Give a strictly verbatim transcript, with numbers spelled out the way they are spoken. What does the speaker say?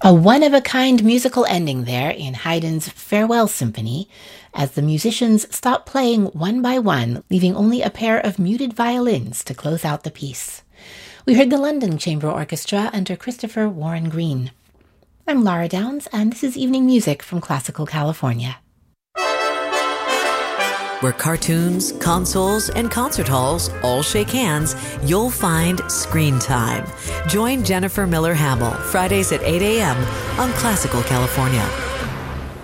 A one of a kind musical ending there in Haydn's Farewell Symphony, as the musicians stop playing one by one, leaving only a pair of muted violins to close out the piece. We heard the London Chamber Orchestra under Christopher Warren Green. I'm Laura Downs, and this is Evening Music from Classical California. Where cartoons, consoles, and concert halls all shake hands, you'll find Screen Time. Join Jennifer Miller Hamill Fridays at eight a.m. on Classical California.